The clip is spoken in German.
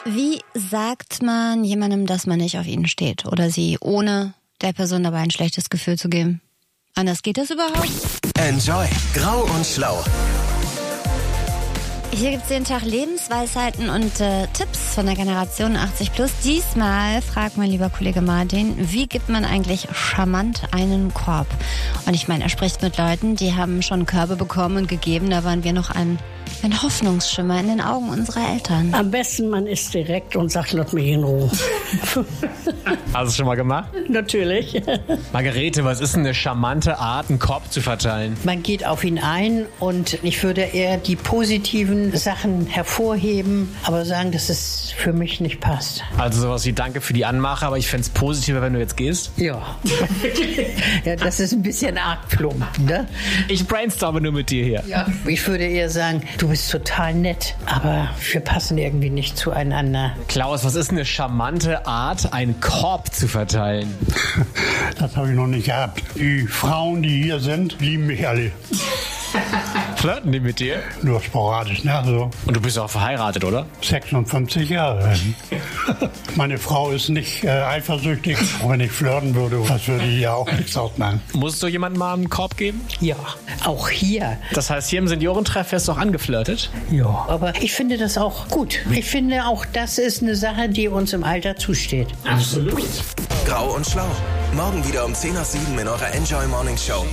Wie sagt man jemandem, dass man nicht auf ihn steht oder sie, ohne der Person dabei ein schlechtes Gefühl zu geben? Anders geht das überhaupt? Enjoy. Grau und Schlau. Hier gibt's jeden Tag Lebensweisheiten und Tipps von der Generation 80+. Diesmal fragt mein lieber Kollege Martin, wie gibt man eigentlich charmant einen Korb? Und ich meine, er spricht mit Leuten, die haben schon Körbe bekommen und gegeben. Da waren wir noch ein Hoffnungsschimmer in den Augen unserer Eltern. Am besten, man ist direkt und sagt, lass mich in Ruhe. Hast du es schon mal gemacht? Natürlich. Margarete, was ist denn eine charmante Art, einen Korb zu verteilen? Man geht auf ihn ein und ich würde eher die positiven Sachen hervorheben, aber sagen, dass es für mich nicht passt. Also sowas wie Danke für die Anmache, aber ich fände es positiver, wenn du jetzt gehst. Ja. Ja, das ist ein bisschen arg plump, ne? Ich brainstorme nur mit dir hier. Ja. Ich würde eher sagen, du bist total nett, aber wir passen irgendwie nicht zueinander. Klaus, was ist eine charmante Art, einen Korb zu verteilen? Das habe ich noch nicht gehabt. Die Frauen, die hier sind, lieben mich alle. Flirten die mit dir? Nur sporadisch, ne? So Und du bist auch verheiratet, oder? 56 Jahre. Meine Frau ist nicht eifersüchtig. Und wenn ich flirten würde, das würde ihr auch nichts ausmachen. Musst du jemandem mal einen Korb geben? Ja, auch hier. Das heißt, hier im Seniorentreff wirst du auch angeflirtet? Ja, aber ich finde das auch gut. Ich finde auch, das ist eine Sache, die uns im Alter zusteht. Absolut. Grau und Schlau. Morgen wieder um 10 nach 7 in eurer Enjoy Morning Show.